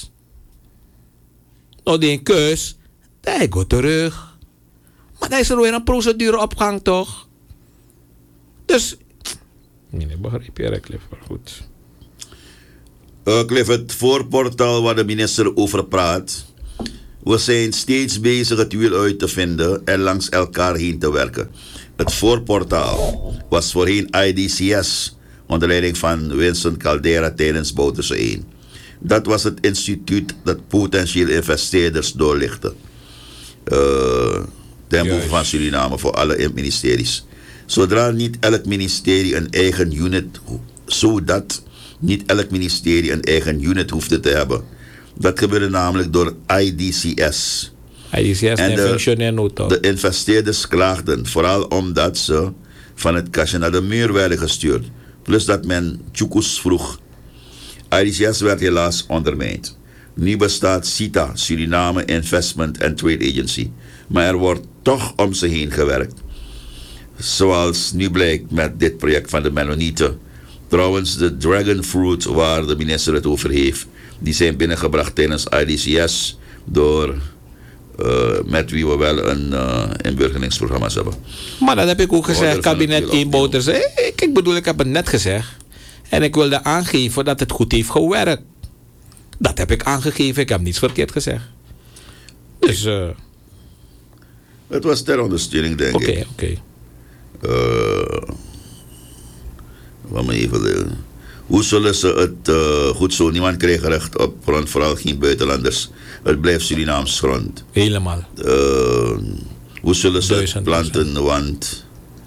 No de keus. Dan go terug. Maar dan is er weer een procedure op gang, toch? Dus. Nee, begrijp je, Cliff, maar goed. Uh, Cliff, het voorportaal waar de minister over praat, We zijn steeds bezig het wiel uit te vinden en langs elkaar heen te werken. Het voorportaal was voorheen I D C S, onder leiding van Winston Caldera tijdens Bouterse één. Dat was het instituut dat potentiële investeerders doorlichtte. Uh, ten behoeve van Suriname voor alle ministeries. Zodra niet elk ministerie een eigen unit, zodat niet elk ministerie een eigen unit hoefde te hebben. Dat gebeurde namelijk door I D C S. I D C S en de, de investeerders klaagden, vooral omdat ze van het kastje naar de muur werden gestuurd. Plus dat men tjoekoes vroeg. I D C S werd helaas ondermijnd. Nu bestaat SITA, Suriname Investment and Trade Agency. Maar er wordt toch om ze heen gewerkt. Zoals nu blijkt met dit project van de Mennonieten. Trouwens, de Dragon Fruit waar de minister het over heeft, die zijn binnengebracht tijdens I D C S door uh, met wie we wel een uh, inburgeringsprogramma hebben. Maar dat heb ik ook gezegd, kabinet één Bouters. Ik, ik bedoel, ik heb het net gezegd. En ik wilde aangeven dat het goed heeft gewerkt. Dat heb ik aangegeven, ik heb niets verkeerd gezegd. Dus... Uh, het was ter ondersteuning, denk okay, ik. Oké, oké. Uh, Wacht maar even. Uh, hoe zullen ze het uh, goed zo? Niemand krijgt recht op grond, vooral geen buitenlanders. Het blijft Surinaams grond. Helemaal. Uh, hoe zullen ze het planten? Want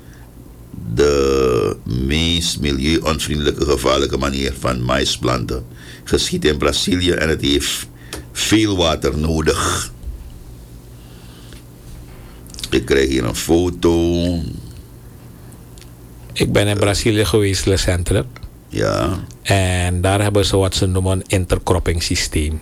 de meest milieu-onvriendelijke gevaarlijke manier van mais planten geschiedt in Brazilië en het heeft veel water nodig. Ik krijg hier een foto. Ik ben in Brazilië geweest recentelijk. Ja. En daar hebben ze wat ze noemen een intercropping systeem.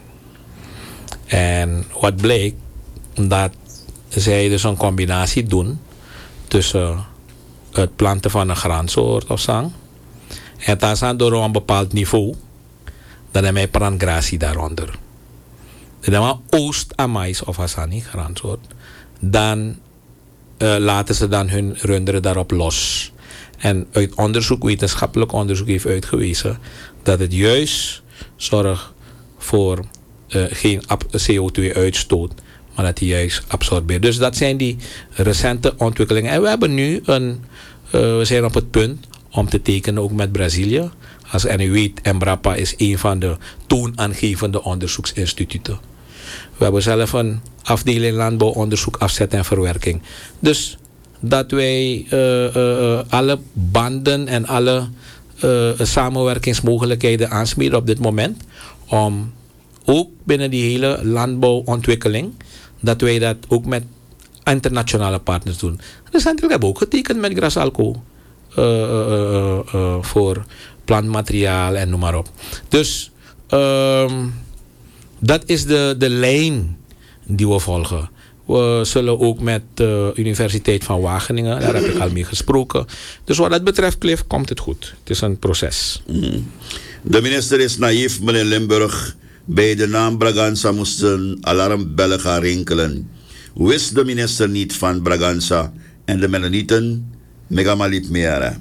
En wat bleek, dat zij dus een combinatie doen tussen het planten van een graansoort of zang. En dat is door een bepaald niveau. Dan heb je prangratie daaronder. Dan hebben we oost aan mais of asani, graansoort. Dan uh, laten ze dan hun runderen daarop los. En uit onderzoek, wetenschappelijk onderzoek heeft uitgewezen dat het juist zorgt voor uh, geen C O twee uitstoot, maar dat die juist absorbeert. Dus dat zijn die recente ontwikkelingen. En we hebben nu een, uh, we zijn op het punt om te tekenen ook met Brazilië. Als, en u weet, Embrapa is een van de toonaangevende onderzoeksinstituten. We hebben zelf een afdeling landbouw, onderzoek, afzet en verwerking. Dus dat wij uh, uh, uh, alle banden en alle uh, samenwerkingsmogelijkheden aansmeren op dit moment. Om ook binnen die hele landbouwontwikkeling, dat wij dat ook met internationale partners doen. Recentelijk hebben we ook getekend met Grasalco. Uh, uh, uh, uh, voor plantmateriaal en noem maar op. Dus um, dat is de, de lijn die we volgen. We zullen ook met de Universiteit van Wageningen, daar heb ik al mee gesproken. Dus wat dat betreft, Cliff, komt het goed. Het is een proces. Mm. De minister is naïef, meneer Limburg. Bij de naam Braganza moesten alarmbellen gaan rinkelen. Wist de minister niet van Braganza en de Mennonieten? Megamalip meer.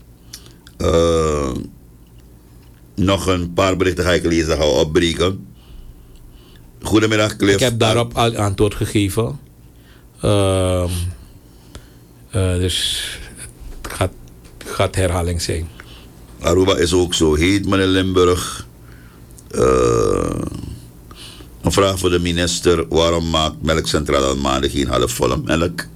Uh, nog een paar berichten ga ik lezen, ga opbreken. Goedemiddag, Cliff. Ik heb daarop al antwoord gegeven. Uh, uh, dus het gaat, gaat herhaling zijn. Aruba is ook zo heet, meneer Limburg. Uh, een vraag voor de minister. Waarom maakt Melkcentrale al maanden geen halfvolle melk?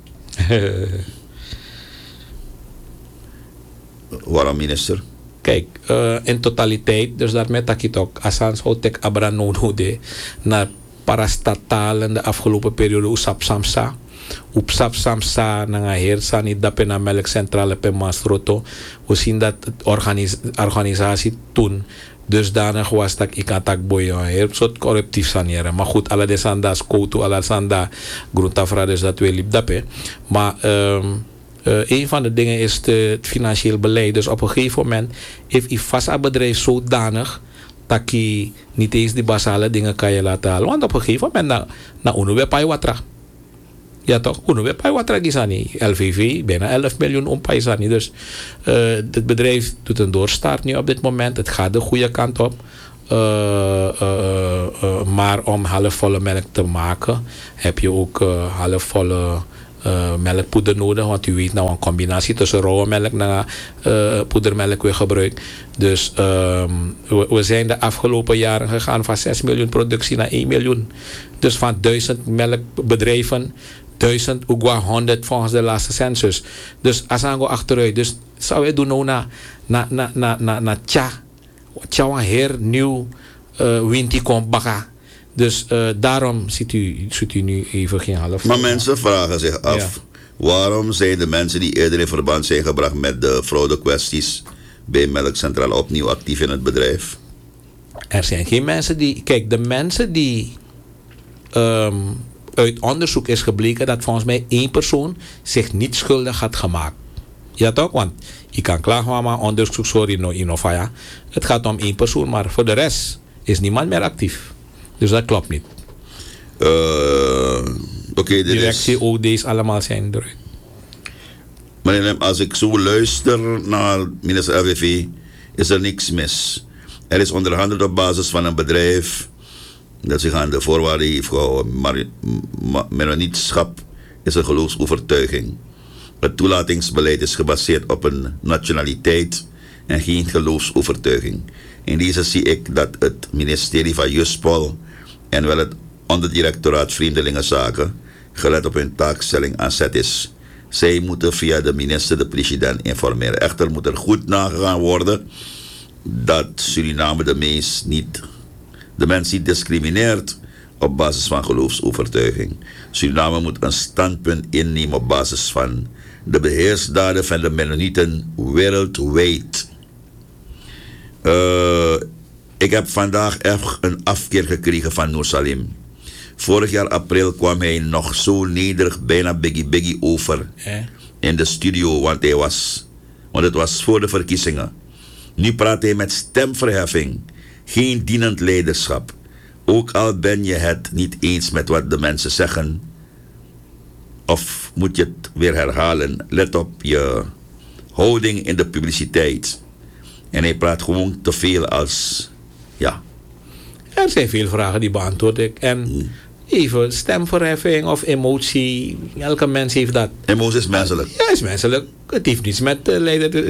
Waarom, minister? Kijk, uh, in totaliteit, dus daarmee dat ik ook asans hotek abra nodig naar parastatal in de afgelopen periode usap samsa, upsap samsa na heersa niet dat na melkcentrale pe masroto. We zien dat de organis organisatie toen dusdanig was dat ik aan tak boeien heel soort corruptief saneren. Maar goed, alle desanda skoutu, alle sanda groentafra, dus dat we liep dappen. Maar um, Uh, een van de dingen is de, het financieel beleid. Dus op een gegeven moment heeft je vast bedrijf zodanig dat je niet eens die basale dingen kan je laten halen. Want op een gegeven moment na, na uno pai watra. Ja toch? Uno pai watra gisani. L V V bijna elf miljoen om paisani. Dus uh, het bedrijf doet een doorstart nu op dit moment. Het gaat de goede kant op. Uh, uh, uh, maar om halfvolle melk te maken, heb je ook uh, halfvolle uh, melkpoeder nodig. Want u weet nou een combinatie tussen rauwe melk en uh, poedermelk weer gebruikt. Dus um, we, we zijn de afgelopen jaren gegaan van zes miljoen productie naar één miljoen. Dus van duizend melkbedrijven, duizend ook wel honderd volgens de laatste census. Dus als we achteruit, dus zou je doen nou naar na, na, na, na, na tja. Tja, een heer nieuw uh, winti komt baka. Dus uh, daarom ziet u, ziet u nu even geen half. Maar mensen vragen zich af, ja. Waarom zijn de mensen die eerder in verband zijn gebracht met de fraudekwesties bij Melkcentraal opnieuw actief in het bedrijf? Er zijn geen mensen die... Kijk, de mensen die... Um, uit onderzoek is gebleken dat volgens mij één persoon zich niet schuldig had gemaakt. Ja toch? Want je kan klagen, maar onderzoek, sorry, no, Innovaya. Het gaat om één persoon, maar voor de rest is niemand meer actief. Dus dat klopt niet. Uh, Oké, okay, directie, is... O D's, allemaal zijn eruit. Maar als ik zo luister naar minister L V V, is er niks mis. Er is onderhandeld op basis van een bedrijf dat zich aan de voorwaarden heeft gehouden. Maar Mennonietschap is een geloofsovertuiging. Het toelatingsbeleid is gebaseerd op een nationaliteit en geen geloofsovertuiging. In deze zie ik dat het ministerie van Juspol en wel het onderdirectoraat Vreemdelingenzaken gelet op hun taakstelling aan zet is. Zij moeten via de minister de president informeren. Echter moet er goed nagegaan worden dat Suriname de mens niet, de mens niet discrimineert op basis van geloofsovertuiging. Suriname moet een standpunt innemen op basis van de beheersdaden van de Mennonieten wereldwijd. Uh, ik heb vandaag echt een afkeer gekregen van Noor Salim. Vorig jaar april kwam hij nog zo nederig, bijna biggie biggie over eh? in de studio, want hij was, want het was voor de verkiezingen. Nu praat hij met stemverheffing, geen dienend leiderschap. Ook al ben je het niet eens met wat de mensen zeggen, of moet je het weer herhalen, let op je houding in de publiciteit. En hij praat gewoon te veel als, ja. Er zijn veel vragen die beantwoord ik. En hmm. even stemverheffing of emotie, elke mens heeft dat. Emotie is menselijk. Ja, is menselijk. Het heeft niets met uh, leider.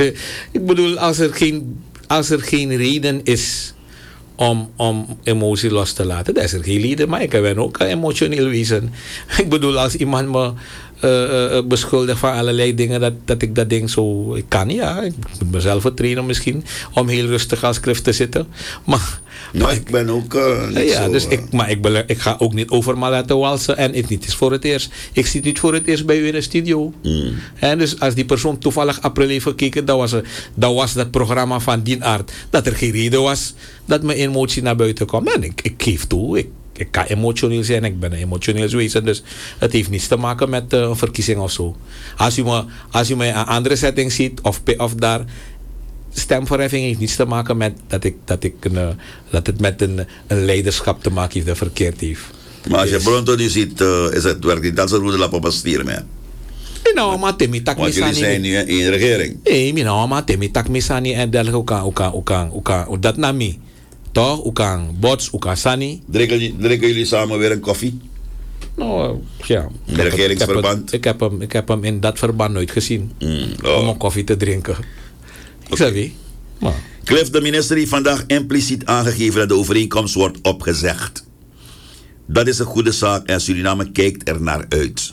Ik bedoel, als er geen, als er geen reden is om, om emotie los te laten, dan is er geen reden. Maar ik ben ook een emotioneel wezen. Ik bedoel, als iemand me uh, uh, beschuldigt van allerlei dingen, dat, dat ik dat ding zo... Ik kan niet, ja. Ik moet mezelf trainen misschien, om heel rustig als schrift te zitten. Maar... Nou, ik ben ook uh, niet ja, zo, dus ik, maar ik, ben, ik ga ook niet over me laten walsen. En het niet is voor het eerst. Ik zit niet voor het eerst bij u in de studio. Mm. En dus als die persoon toevallig april heeft gekeken, dan was, er, dan was dat programma van die aard. Dat er geen reden was dat mijn emotie naar buiten kwam. En ik, ik geef toe, ik, ik kan emotioneel zijn. Ik ben een emotioneel wezen. Dus het heeft niets te maken met uh, een verkiezing of zo. Als u me, als u me in een andere setting ziet, of, of daar... Stemverheffing heeft niets te maken met dat, ik, dat, ik een, dat het met een, een leiderschap te maken heeft dat verkeerd heeft. Maar als je Bronto nu ziet, uh, is het werk niet dat ze roedelap op een stier mee. Nou, maar temi tak Want jullie zijn nu in de regering. Nee, nou, maar temi tak misani en dergelijke ook kan, ook kan, ook kan, dat nami. Toch? Ook kan bots, ook kan sani. Drinken, drinken jullie samen weer een koffie? Nou, ja. In de regeringsverband? Ik heb, hem, ik heb hem in dat verband nooit gezien. Mm, oh. Om een koffie te drinken. Ik zeg wie. Maar. Cliff, de minister heeft vandaag impliciet aangegeven dat de overeenkomst wordt opgezegd. Dat is een goede zaak en Suriname kijkt er naar uit.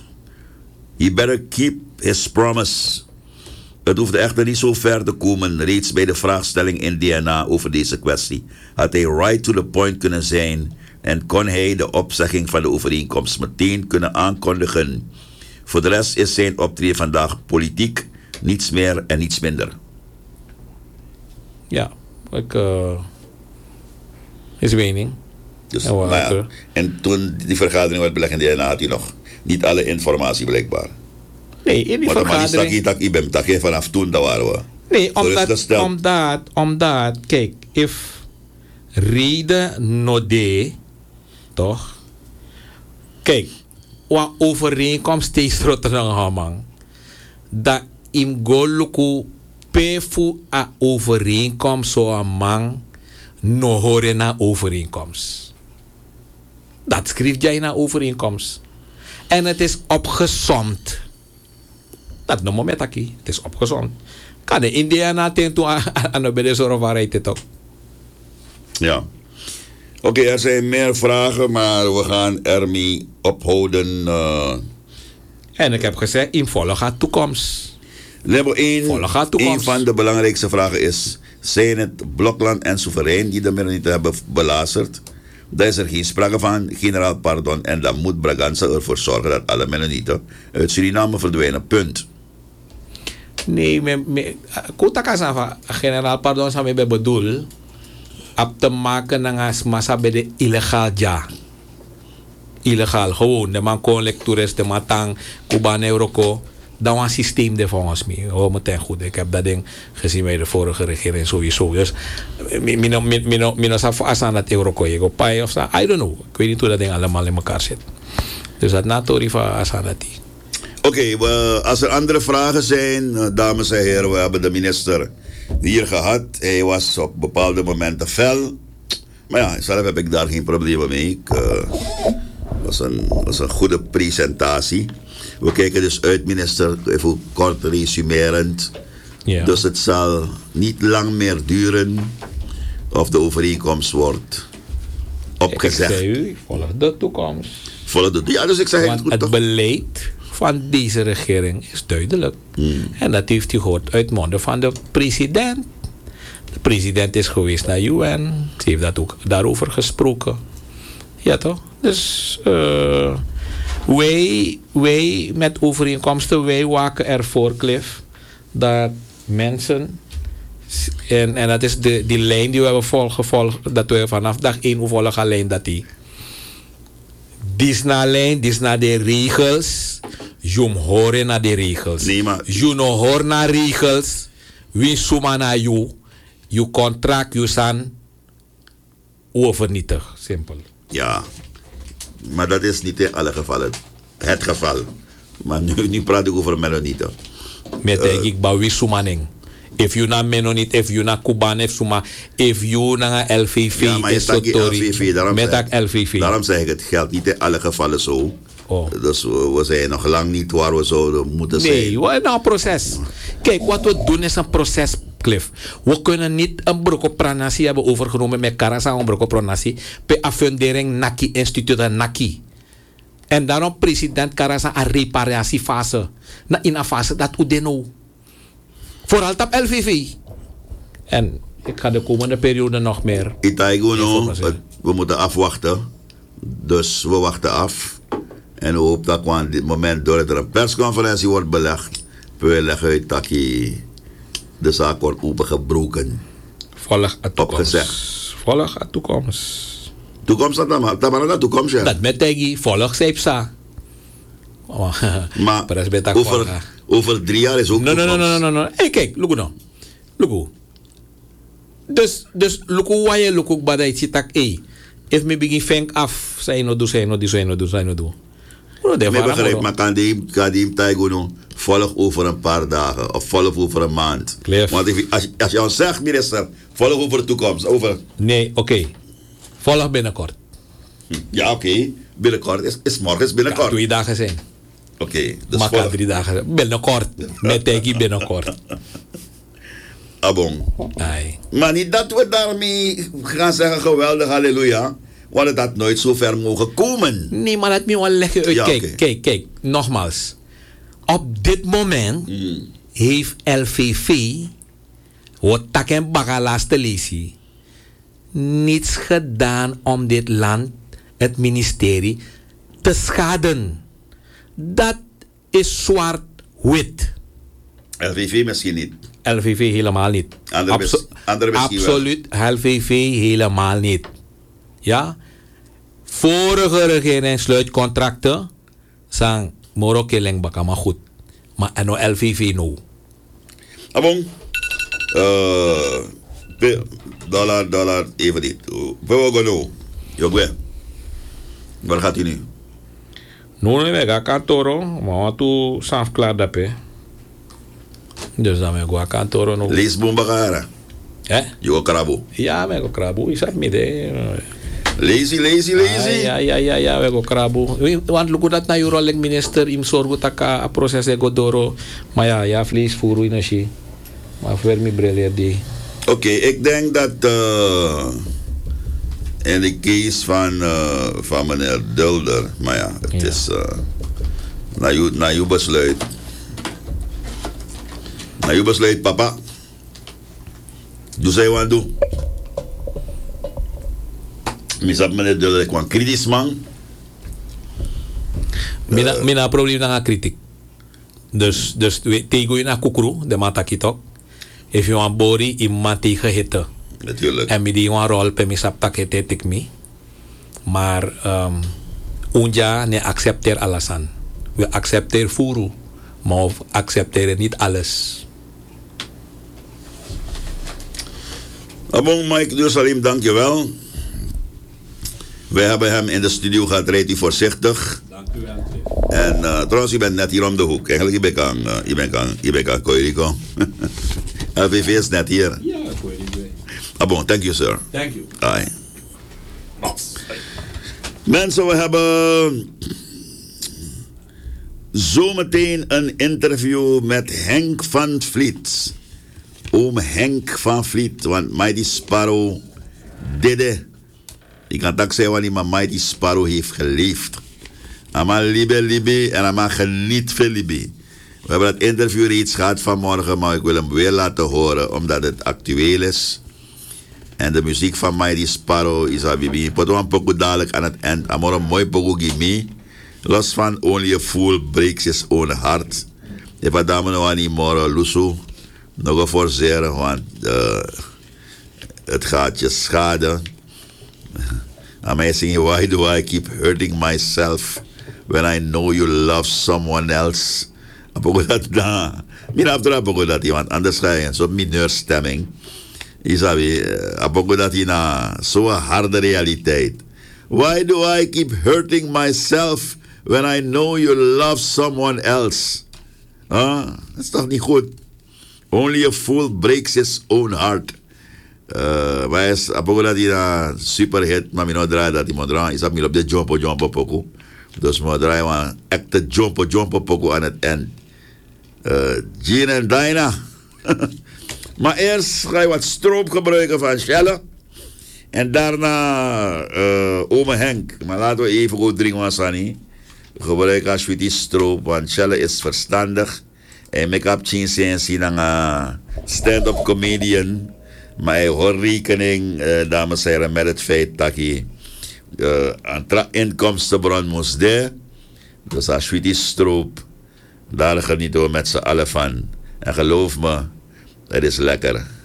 He better keep his promise. Het hoefde echter niet zo ver te komen. Reeds bij de vraagstelling in D N A over deze kwestie had hij right to the point kunnen zijn en kon hij de opzegging van de overeenkomst meteen kunnen aankondigen. Voor de rest is zijn optreden vandaag politiek, niets meer en niets minder. Ja, ik... Uh, is mening. Dus, en, nou ja, en toen die vergadering werd belegd in de D N A had hij nog niet alle informatie blijkbaar. Nee, in die maar vergadering... Maar die stak je vanaf toen, dat waren we. Nee, omdat, omdat, omdat, kijk, if reden no de, toch? Kijk, wat overeenkomst steeds Rotterdam man, dat im goluku pefu a overeenkomst zo een man no horen na overeenkomst. Dat schrijft jij na overeenkomst. En het is opgezomd. Dat no moment aquí. Het is opgezomd. Kan de Indiana ten toe aan de bedezorg waarheid het ook. Ja. Oké, okay, er zijn meer vragen, maar we gaan ermee ophouden. Uh... En ik heb gezegd, in volle gaat toekomst. Level één, een van de belangrijkste vragen is: zijn het Blokland en Soeverein die de Mennonieten hebben belazerd? Daar is er geen sprake van, generaal pardon. En dan moet Braganza ervoor zorgen dat alle Mennonieten uit Suriname verdwijnen. Punt. Nee, kota kasava generaal pardon sa me bedoel op te maken nangas massa bij de illegaal ja. Illegaal gewoon. De man kon lectures, de matang, Cuban Euroko. Dat was een systeem de volgens mij. Oh, meteen goed. Ik heb dat ding gezien bij de vorige regering sowieso. Dus, min als aan dat Euroko je pai of zo. I don't know. Ik weet niet hoe dat ding allemaal in elkaar zit. Dus dat natori van Asanati. Oké, okay, als er andere vragen zijn, dames en heren, we hebben de minister hier gehad. Hij was op bepaalde momenten fel. Maar ja, zelf heb ik daar geen problemen mee. Het uh, was, was een goede presentatie. We kijken dus uit, minister, even kort resumerend. Ja. Dus het zal niet lang meer duren of de overeenkomst wordt opgezegd. Ik zeg u, volg de toekomst. Volg de, ja, dus ik zeg Want het, het beleid van deze regering is duidelijk. Hmm. En dat heeft u gehoord uit monden van de president. De president is geweest naar U N. Ze heeft dat ook daarover gesproken. Ja toch? Dus uh, wij, wij met overeenkomsten, wij waken ervoor, Cliff, dat mensen, en, en dat is de, die lijn die we hebben volgevolgd, dat we vanaf dag één volgen alleen dat die. Dis na lijn, dis na de regels. Jum horen naar de regels. Nee, maar... You no hoor naar regels. Wie suma na you. Je contract, je san. Overnietig. Simpel. Ja. Maar dat is niet in alle gevallen het geval. Maar nu, nu praat ik over Mennonieten. Met denk uh, ik bij wie sumaning. If you na Mennonite, if you na Cuban, if suma, if you na L V V, ja, maar je staat L V V, daarom, met zeg, L V V. Daarom zeg ik, het geldt niet in alle gevallen zo. Oh. Dus we, we zijn nog lang niet waar we zouden moeten zijn. Nee, we hebben een proces. Kijk, wat we doen is een proces, Cliff. We kunnen niet een brokopranasi hebben overgenomen met Karasa, een brokopranasi, per affundering Naki, instituut Naki. En daarom president Karasa een reparatiefase. Na in een fase dat we deno. Vooral op L V V. En ik ga de komende periode nog meer. Itaigono, we moeten afwachten. Dus we wachten af. En we hopen dat op dit moment, doordat er een persconferentie wordt belegd, we leggen uit dat de zaak wordt opengebroken. Volg de toekomst. Volg de toekomst. Toekomst dat dan, dat maar dat toekomst ja. Dat met tegi, volg zeepsa. Maar over, over drie jaar is ook no, toekomst. Nee, nee, nee, nee. Hey, kijk, look nou. Look. Dus, dus, look hoe je look ook bij het tak, hey. If me begin feng af, zij no do, zij no do, zij no do, zij no do. Ik begrijp, maar kan die, kan die Taigono volg over een paar dagen of volg over een maand? Cliff. Want if, als, als je ons zegt, minister, volg over de toekomst, over... Nee, oké. Okay. Volg binnenkort. Ja, oké. Okay. Binnenkort is, is morgens binnenkort. Kan twee dagen zijn. Oké. Okay, dus maar kan drie dagen zijn. Binnenkort. Met tegi binnenkort. Abon. Ai. Maar niet dat we daarmee gaan zeggen geweldig, halleluja. We hadden dat nooit zo ver mogen komen. Nee, maar dat moet je wel leggen uit. Ja, kijk, okay. kijk, kijk. Nogmaals. Op dit moment mm. heeft L V V, wat tak en bagalaas te lezen, niets gedaan om dit land, het ministerie, te schaden. Dat is zwart-wit. L V V misschien niet. L V V helemaal niet. Andere Abso- andere absoluut L V V helemaal niet. Ja? Vorige regering sluit contracten. Sang moro keleng baka maar goed. Maar en no L V V no. Abong. Uh, dollar, dollar, even dit. We gaan nu. Jogwe. Waar gaat u nu? No, nee, ik ga kantoro. Maar wat u saaf klaar dape. Dus dan ga ik kantoro no. Lees Bombagara. Eh? Je krabo. Ja, we gaan krabo. Is dat midden? Lazy, lazy, lazy. Ja, ja, ja, ja, we gaan krabo. Want look dat na juro lek minister im sorgo taka a proces e godoro. Maar ja, ja, vlees voeren in asje. Maar voor mij brilliant die. Oké, okay, ik denk dat uh, in de case van, uh, van meneer Dulder, maar ja, het ja. is uh, naar uw, naar uw besluit. Naar uw besluit, papa. Doe zij wat doen. Misap meneer Dulder, ik was kritisch man. Mina, uh, mina probleem na kritiek. Dus, dus tegen je na kukru, de matakitok. If you want bori, iemand tegen hitte. Natuurlijk. En die een rol per misap tak hitte tik me. Maar um, unja ne accepteer alasan. We accepteer furu, maar we accepteren niet alles. Abong Mike Dursalim, dankjewel. Wij hebben hem in de studio gehad, rijdt u voorzichtig. Dank u wel. En uh, trouwens, je bent net hier om de hoek. Eigenlijk, je bent aan, uh, je bent aan, je bent aan Koiriko. L V V is net hier. Ja, Koiriko. Ah bon, thank you sir. Thank you. Aye. Mensen, we hebben zometeen een interview met Henk van Vliet. Oom Henk van Vliet, want Mighty Sparrow dede. Ik kan tak zeggen wanneer Mighty Sparrow heeft geleefd. Ama liebe liebe en ama geniet veel liebe. We hebben dat interview reeds gehad vanmorgen, maar ik wil hem weer laten horen, omdat het actueel is. En de muziek van Mighty Sparrow is al bibi. Potom een pokoe dadelijk aan het eind. Amor een mooi pokoe gimme. Los van Only a Fool Breaks His Own Heart. Even dame nou aan die morgen lusu. Nog een forceren, want uh, het gaat je schade. En mij zingen, why do I keep hurting myself when I know you love someone else? Apogo dat na. Min after apogo dat iemand anders ga je zo'n mineurstemming. Isabi, apogo dat je na zo'n harde realiteit. Why do I keep hurting myself when I know you love someone else? Ah, dat is toch niet goed? Only a fool breaks his own heart. Uh, maar is apogo dat je na super hit, maar mi no draai dat hij moet draaien. Isabi, mi op de jumpo jumpo poco. Dus we draaien een echte jumpo jumpo poco aan het eind. Uh, Jean en Dinah. Maar eerst ga je wat stroop gebruiken van Shelle. En daarna uh, ome Henk. Maar laten we even goed drinken van Sani. Gebruik als je die stroop, want Shelle is verstandig. En make-up jeans en zien een stand-up comedian. Maar hij houdt rekening, uh, dames en heren, met het feit dat hij uh, een inkomstenbron moest doen. Dus als je die stroop, daar genieten we met z'n allen van. En geloof me, het is lekker.